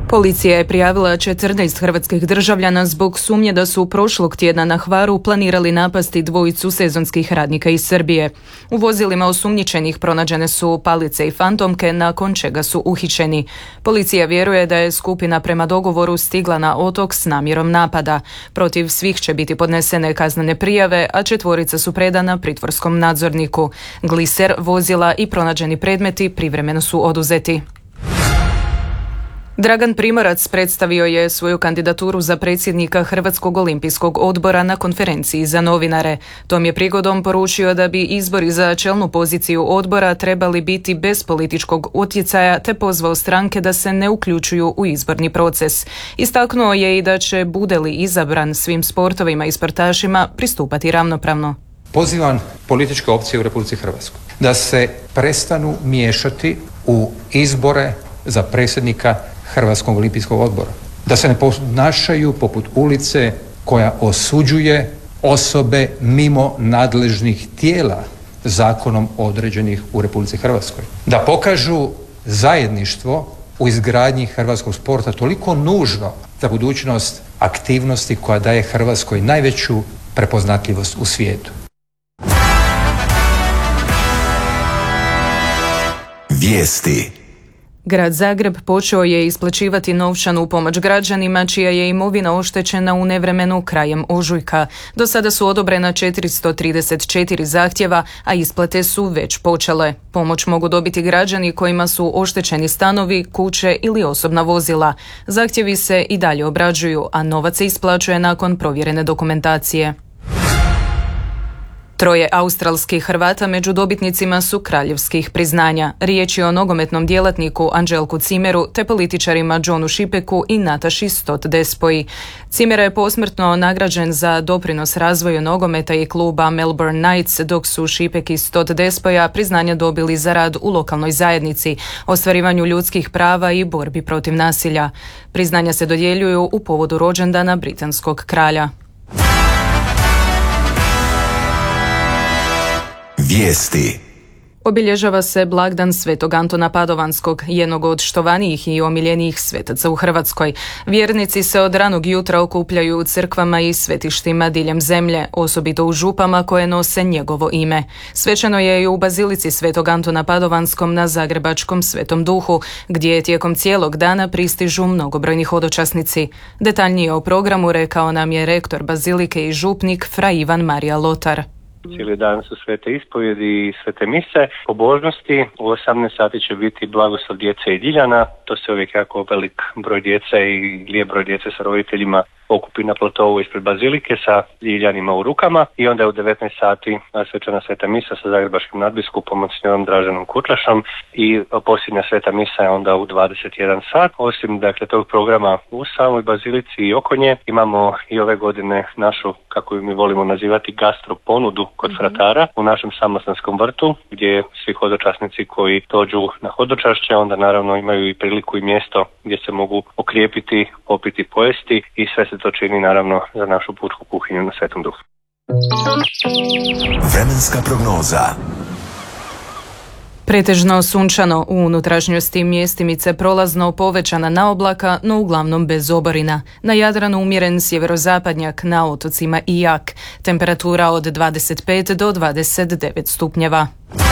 Policija je prijavila 14 hrvatskih državljana zbog sumnje da su prošlog tjedna na Hvaru planirali napasti dvojicu sezonskih radnika iz Srbije. U vozilima osumnjičenih pronađene su palice i fantomke, nakon čega su uhićeni. Policija vjeruje da je skupina prema dogovoru stigla na otok s namjerom napada. Protiv svih će biti podnesene kaznene prijave, a 4 su predana pritvorskom nadzorniku. Gliser, vozila i pronađeni predmeti privremeno su oduzeti. Dragan Primorac predstavio je svoju kandidaturu za predsjednika Hrvatskog olimpijskog odbora na konferenciji za novinare. Tom je prigodom poručio da bi izbori za čelnu poziciju odbora trebali biti bez političkog utjecaja, te pozvao stranke da se ne uključuju u izborni proces. Istaknuo je i da će, bude li izabran, svim sportovima i sportašima pristupati ravnopravno. Pozivam političke opcije u Republici Hrvatskoj da se prestanu miješati u izbore za predsjednika Hrvatskog olimpijskog odbora. Da se ne ponašaju poput ulice koja osuđuje osobe mimo nadležnih tijela zakonom određenih u Republici Hrvatskoj. Da pokažu zajedništvo u izgradnji hrvatskog sporta, toliko nužno za budućnost aktivnosti koja daje Hrvatskoj najveću prepoznatljivost u svijetu. Vijesti. Grad Zagreb počeo je isplaćivati novčanu pomoć građanima čija je imovina oštećena u nevremenu krajem ožujka. Do sada su odobrena 434 zahtjeva, a isplate su već počele. Pomoć mogu dobiti građani kojima su oštećeni stanovi, kuće ili osobna vozila. Zahtjevi se i dalje obrađuju, a novac se isplaćuje nakon provjerene dokumentacije. 3 australskih Hrvata među dobitnicima su kraljevskih priznanja. Riječ je o nogometnom djelatniku Anđelku Cimeru te političarima Johnu Šipeku i Nataši Stott Despoji. Cimer je posmrtno nagrađen za doprinos razvoju nogometa i kluba Melbourne Knights, dok su Šipek i Stott Despoja priznanja dobili za rad u lokalnoj zajednici, ostvarivanju ljudskih prava i borbi protiv nasilja. Priznanja se dodjeljuju u povodu rođendana britanskog kralja. Vijesti. Obilježava se blagdan Svetog Antuna Padovanskog, jednog od štovanijih i omiljenijih svetaca u Hrvatskoj. Vjernici se od ranog jutra okupljaju u crkvama i svetištima diljem zemlje, osobito u župama koje nose njegovo ime. Svečano je i u bazilici Svetog Antuna Padovanskom na zagrebačkom Svetom Duhu, gdje tijekom cijelog dana pristižu mnogobrojni hodočasnici. Detaljnije o programu rekao nam je rektor bazilike i župnik fra Ivan Marija Lotar. Cijeli dan su svete ispovjedi i svete mise, pobožnosti. U 18 sati će biti blagoslov djece i Diljana. To se uvijek jako velik broj djece i lijep broj djece sa roditeljima okupi na platovu ispred bazilike sa Diljanima u rukama. I onda je u 19 sati svečana sveta misa sa zagrebačkim nadbiskupom monsignorom Draženom Kutlašom i posljednja sveta misa je onda u 21 sat. Osim tog programa u samoj bazilici i oko nje imamo i ove godine našu, kako ju mi volimo nazivati, gastro ponudu kod fratara u našem Samostanskom vrtu, gdje svi hodočasnici koji dođu na hodočašće onda naravno imaju i priliku i mjesto gdje se mogu okrijepiti, popiti, pojesti i sve se to čini naravno za našu pučku kuhinju na Svetom Duhu. Vremenska prognoza. Pretežno sunčano, u unutrašnjosti mjestimice prolazno povećana na oblaka, no uglavnom bez oborina. Na Jadranu umjeren sjeverozapadnjak, na otocima i jak. Temperatura od 25 do 29 stupnjeva.